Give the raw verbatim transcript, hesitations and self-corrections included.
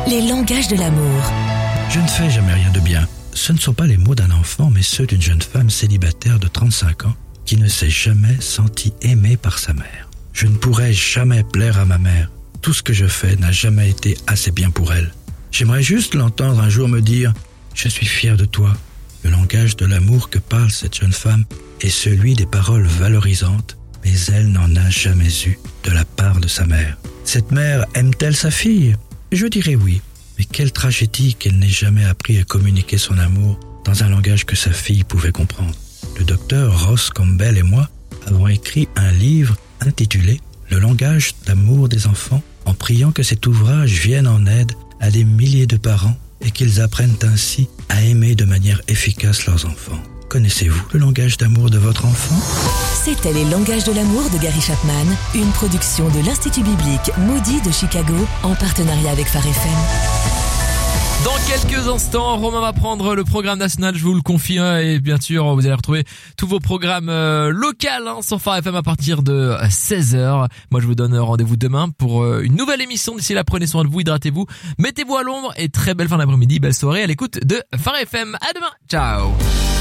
les langages de l'amour. Je ne fais jamais rien de bien. Ce ne sont pas les mots d'un enfant, mais ceux d'une jeune femme célibataire de trente-cinq ans qui ne s'est jamais sentie aimée par sa mère. Je ne pourrai jamais plaire à ma mère. Tout ce que je fais n'a jamais été assez bien pour elle. J'aimerais juste l'entendre un jour me dire « Je suis fier de toi ». Le langage de l'amour que parle cette jeune femme est celui des paroles valorisantes, mais elle n'en a jamais eu de la part de sa mère. Cette mère aime-t-elle sa fille ? Je dirais oui. Mais quelle tragédie qu'elle n'ait jamais appris à communiquer son amour dans un langage que sa fille pouvait comprendre. Le docteur Ross Campbell et moi avons écrit un livre intitulé « Le langage d'amour des enfants » en priant que cet ouvrage vienne en aide à des milliers de parents et qu'ils apprennent ainsi à aimer de manière efficace leurs enfants. Connaissez-vous le langage d'amour de votre enfant ? C'était Les langages de l'amour de Gary Chapman, une production de l'Institut biblique Moody de Chicago en partenariat avec Phare F M. Dans quelques instants, Romain va prendre le programme national, je vous le confie, hein, et bien sûr, vous allez retrouver tous vos programmes euh, locaux hein, sur Phare F M à partir de seize heures. Moi, je vous donne rendez-vous demain pour euh, une nouvelle émission. D'ici là, prenez soin de vous, hydratez-vous, mettez-vous à l'ombre et très belle fin d'après-midi, belle soirée à l'écoute de Phare F M. À demain, ciao.